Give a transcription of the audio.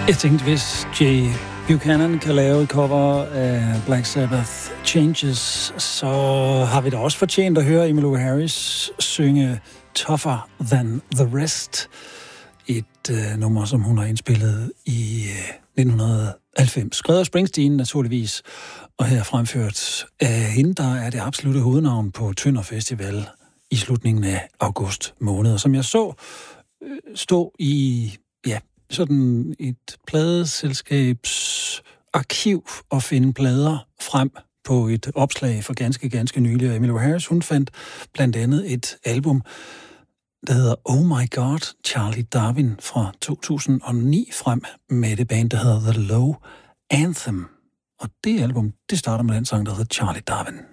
Jeg tænkte, hvis Jay Buchanan kan lave et cover af Black Sabbath Changes, så har vi da også fortjent at høre Emmylou Harris synge Tougher Than The Rest. Et nummer, som hun har indspillet i 1990. Skrevet af Springsteen naturligvis, og her fremført af hende, der er det absolutte hovednavn på Tønder Festival i slutningen af august måned. Som jeg så stå i sådan et pladeselskabs arkiv og finde plader frem på et opslag for ganske nylig. Og Emmylou Harris, hun fandt blandt andet et album, der hedder Oh My God, Charlie Darwin fra 2009 frem med det band, der hedder The Low Anthem. Og det album, det starter med den sang, der hedder Charlie Darwin.